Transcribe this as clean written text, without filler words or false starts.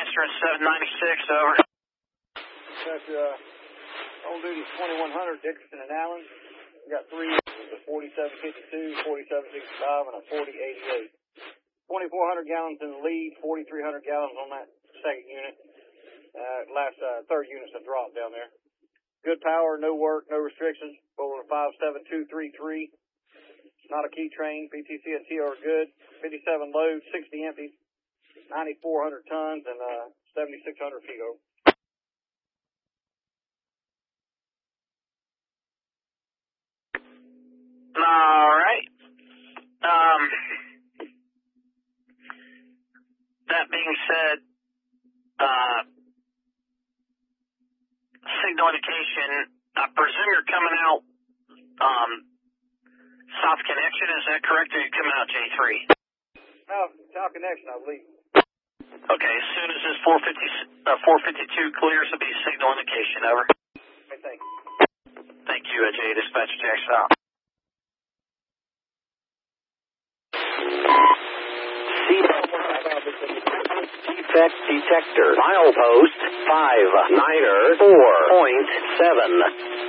answering 796, over. That's on duty 2100, Dickerson and Allen. We got three, a 4752, 4765, and a 4088. 2,400 gallons in the lead, 4,300 gallons on that second unit. Third unit's a drop down there. Good power, no work, no restrictions. Over 57233. Not a key train. PTC and TO are good. 57 loads, 60 empties, 9,400 tons, and 7,600 FIGO. All right. That being said, signal indication, I presume you're coming out South Connection, is that correct, or are you coming out J3? No, South Connection, I believe. Okay, as soon as this 452 clears, it'll be signal indication, over. Okay, thank you. Thank you, J Dispatcher Jackson out. Defect detector. Milepost 59er 4.7.